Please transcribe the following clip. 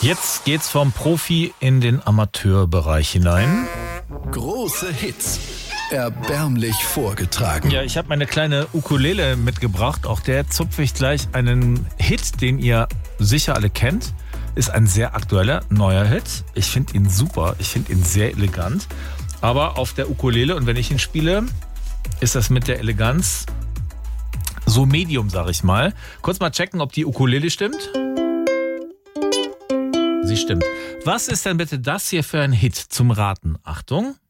Jetzt geht's vom Profi in den Amateurbereich hinein. Große Hits. Erbärmlich vorgetragen. Ja, ich habe meine kleine Ukulele mitgebracht. Auch der zupfe ich gleich einen Hit, den ihr sicher alle kennt. Ist ein sehr aktueller, neuer Hit. Ich finde ihn super. Ich finde ihn sehr elegant. Aber auf der Ukulele, und wenn ich ihn spiele, ist das mit der Eleganz so medium, sag ich mal. Kurz mal checken, ob die Ukulele stimmt. Sie stimmt. Was ist denn bitte das hier für ein Hit zum Raten? Achtung.